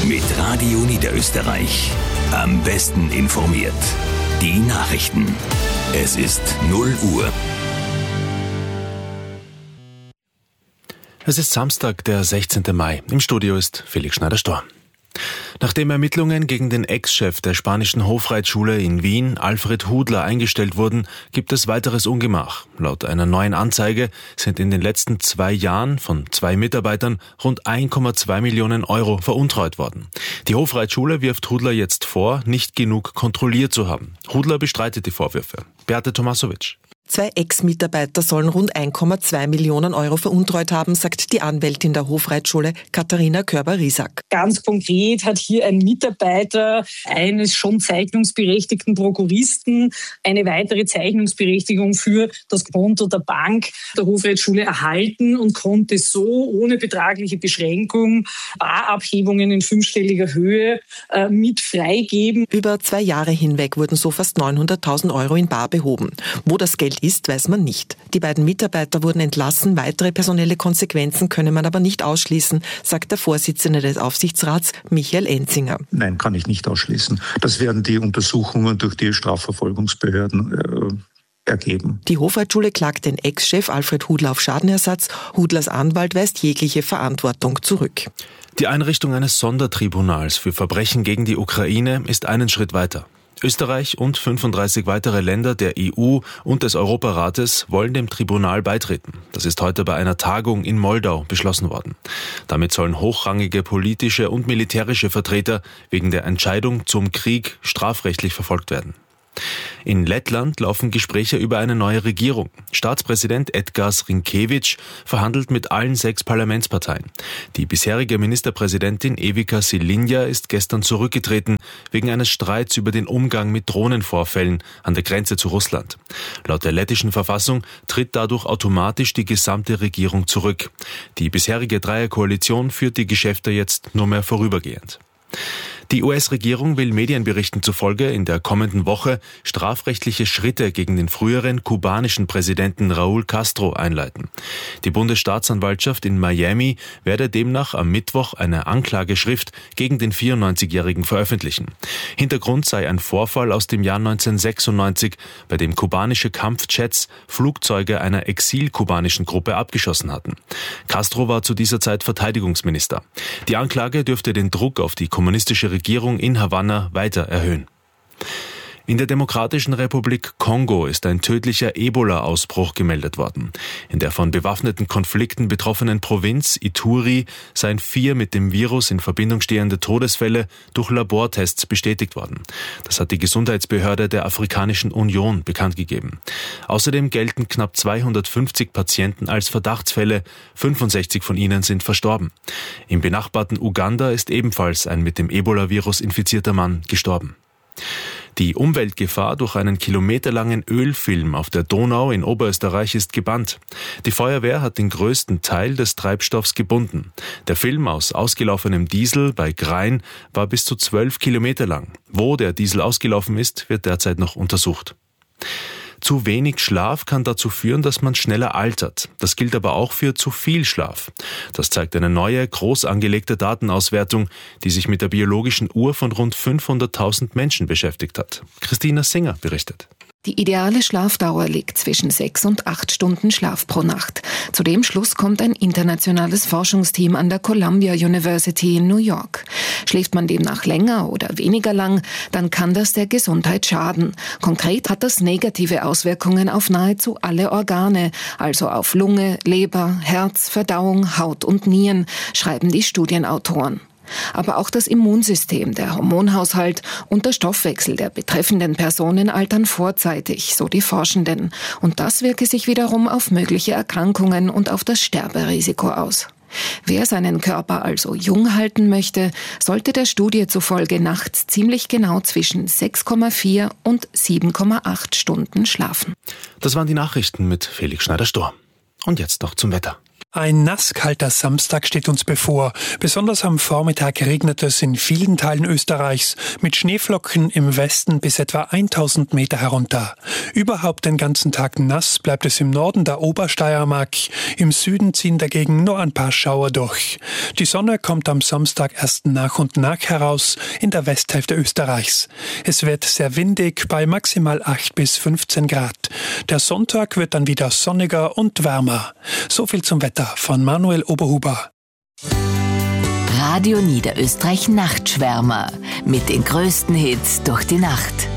Mit Radio Niederösterreich. Am besten informiert. Die Nachrichten. Es ist 0 Uhr. Es ist Samstag, der 16. Mai. Im Studio ist Felix Schneider-Storr. Nachdem Ermittlungen gegen den Ex-Chef der spanischen Hofreitschule in Wien, Alfred Hudler, eingestellt wurden, gibt es weiteres Ungemach. Laut einer neuen Anzeige sind in den letzten 2 Jahren von 2 Mitarbeitern rund 1,2 Millionen Euro veruntreut worden. Die Hofreitschule wirft Hudler jetzt vor, nicht genug kontrolliert zu haben. Hudler bestreitet die Vorwürfe. Beate Tomasovic. 2 Ex-Mitarbeiter sollen rund 1,2 Millionen Euro veruntreut haben, sagt die Anwältin der Hofreitschule Katharina Körber-Riesack. Ganz konkret hat hier ein Mitarbeiter eines schon zeichnungsberechtigten Prokuristen eine weitere Zeichnungsberechtigung für das Konto der Bank der Hofreitschule erhalten und konnte so ohne betragliche Beschränkung Barabhebungen in 5-stelliger Höhe mit freigeben. Über 2 Jahre hinweg wurden so fast 900.000 Euro in Bar behoben. Wo das Geld ist, weiß man nicht. Die beiden Mitarbeiter wurden entlassen, weitere personelle Konsequenzen könne man aber nicht ausschließen, sagt der Vorsitzende des Aufsichtsrats, Michael Enzinger. Nein, kann ich nicht ausschließen. Das werden die Untersuchungen durch die Strafverfolgungsbehörden ergeben. Die Hofreitschule klagt den Ex-Chef Alfred Hudler auf Schadenersatz. Hudlers Anwalt weist jegliche Verantwortung zurück. Die Einrichtung eines Sondertribunals für Verbrechen gegen die Ukraine ist einen Schritt weiter. Österreich und 35 weitere Länder der EU und des Europarates wollen dem Tribunal beitreten. Das ist heute bei einer Tagung in Moldau beschlossen worden. Damit sollen hochrangige politische und militärische Vertreter wegen der Entscheidung zum Krieg strafrechtlich verfolgt werden. In Lettland laufen Gespräche über eine neue Regierung. Staatspräsident Edgars Rinkēvičs verhandelt mit allen 6 Parlamentsparteien. Die bisherige Ministerpräsidentin Evika Šilinja ist gestern zurückgetreten wegen eines Streits über den Umgang mit Drohnenvorfällen an der Grenze zu Russland. Laut der lettischen Verfassung tritt dadurch automatisch die gesamte Regierung zurück. Die bisherige Dreierkoalition führt die Geschäfte jetzt nur mehr vorübergehend. Die US-Regierung will Medienberichten zufolge in der kommenden Woche strafrechtliche Schritte gegen den früheren kubanischen Präsidenten Raúl Castro einleiten. Die Bundesstaatsanwaltschaft in Miami werde demnach am Mittwoch eine Anklageschrift gegen den 94-Jährigen veröffentlichen. Hintergrund sei ein Vorfall aus dem Jahr 1996, bei dem kubanische Kampfjets Flugzeuge einer exil-kubanischen Gruppe abgeschossen hatten. Castro war zu dieser Zeit Verteidigungsminister. Die Anklage dürfte den Druck auf die kommunistische Regierung in Havanna weiter erhöhen. In der Demokratischen Republik Kongo ist ein tödlicher Ebola-Ausbruch gemeldet worden. In der von bewaffneten Konflikten betroffenen Provinz Ituri seien 4 mit dem Virus in Verbindung stehende Todesfälle durch Labortests bestätigt worden. Das hat die Gesundheitsbehörde der Afrikanischen Union bekannt gegeben. Außerdem gelten knapp 250 Patienten als Verdachtsfälle, 65 von ihnen sind verstorben. Im benachbarten Uganda ist ebenfalls ein mit dem Ebola-Virus infizierter Mann gestorben. Die Umweltgefahr durch einen kilometerlangen Ölfilm auf der Donau in Oberösterreich ist gebannt. Die Feuerwehr hat den größten Teil des Treibstoffs gebunden. Der Film aus ausgelaufenem Diesel bei Grein war bis zu 12 Kilometer lang. Wo der Diesel ausgelaufen ist, wird derzeit noch untersucht. Zu wenig Schlaf kann dazu führen, dass man schneller altert. Das gilt aber auch für zu viel Schlaf. Das zeigt eine neue, groß angelegte Datenauswertung, die sich mit der biologischen Uhr von rund 500.000 Menschen beschäftigt hat. Christina Singer berichtet. Die ideale Schlafdauer liegt zwischen 6 und 8 Stunden Schlaf pro Nacht. Zu dem Schluss kommt ein internationales Forschungsteam an der Columbia University in New York. Schläft man demnach länger oder weniger lang, dann kann das der Gesundheit schaden. Konkret hat das negative Auswirkungen auf nahezu alle Organe, also auf Lunge, Leber, Herz, Verdauung, Haut und Nieren, schreiben die Studienautoren. Aber auch das Immunsystem, der Hormonhaushalt und der Stoffwechsel der betreffenden Personen altern vorzeitig, so die Forschenden. Und das wirke sich wiederum auf mögliche Erkrankungen und auf das Sterberisiko aus. Wer seinen Körper also jung halten möchte, sollte der Studie zufolge nachts ziemlich genau zwischen 6,4 und 7,8 Stunden schlafen. Das waren die Nachrichten mit Felix Schneider-Storr. Und jetzt noch zum Wetter. Ein nasskalter Samstag steht uns bevor. Besonders am Vormittag regnet es in vielen Teilen Österreichs, mit Schneeflocken im Westen bis etwa 1000 Meter herunter. Überhaupt den ganzen Tag nass bleibt es im Norden der Obersteiermark. Im Süden ziehen dagegen nur ein paar Schauer durch. Die Sonne kommt am Samstag erst nach und nach heraus in der Westhälfte Österreichs. Es wird sehr windig bei maximal 8 bis 15 Grad. Der Sonntag wird dann wieder sonniger und wärmer. So viel zum Wetter von Manuel Oberhuber. Radio Niederösterreich Nachtschwärmer mit den größten Hits durch die Nacht.